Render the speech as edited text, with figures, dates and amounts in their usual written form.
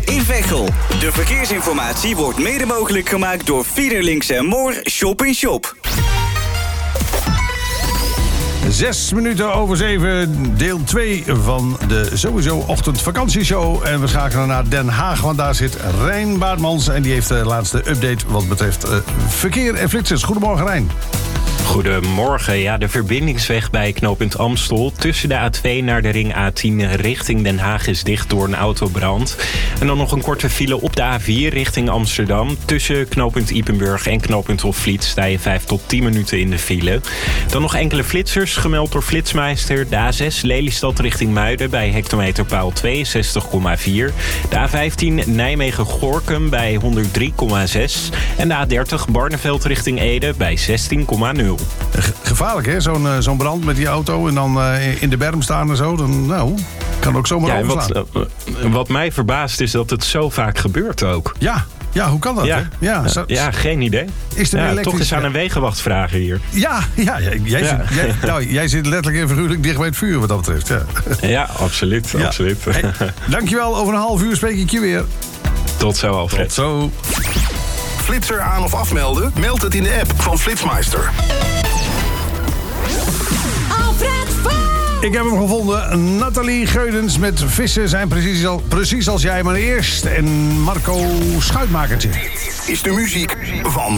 in Veghel. De verkeersinformatie wordt mede mogelijk gemaakt door Fiederlinks en Moor Shop in Shop. 6 minuten over 7, deel 2 van de sowieso ochtendvakantieshow. En we schakelen naar Den Haag, want daar zit Rijn Baartmans. En die heeft de laatste update wat betreft verkeer en flitsers. Goedemorgen, Rijn. Goedemorgen. Ja, de verbindingsweg bij knooppunt Amstel tussen de A2 naar de ring A10 richting Den Haag is dicht door een autobrand. En dan nog een korte file op de A4 richting Amsterdam. Tussen knooppunt Ypenburg en knooppunt Hofvliet sta je 5 tot 10 minuten in de file. Dan nog enkele flitsers, gemeld door Flitsmeister. De A6 Lelystad richting Muiden bij hectometerpaal 62,4. De A15 Nijmegen-Gorinchem bij 103,6. En de A30 Barneveld richting Ede bij 16,0. Gevaarlijk, hè? Zo'n brand met die auto en dan in de berm staan en zo. Dan kan ook zomaar overslaan. Wat mij verbaast is dat het zo vaak gebeurt ook. Ja, hoe kan dat? Ja, hè? Ja, geen idee. Is er elektrisch... Toch eens aan een wegenwacht vragen hier. Jij zit letterlijk en figuurlijk dicht bij het vuur wat dat betreft. Ja, absoluut. Absoluut. Hey, dankjewel, over een half uur spreek ik je weer. Tot zo, Alfred. Tot zo. Flitser aan of afmelden? Meld het in de app van Flitsmeister. Ik heb hem gevonden. Nathalie Geudens met vissen zijn precies als jij, maar eerst. En Marco Schuitmakertje. Is de muziek van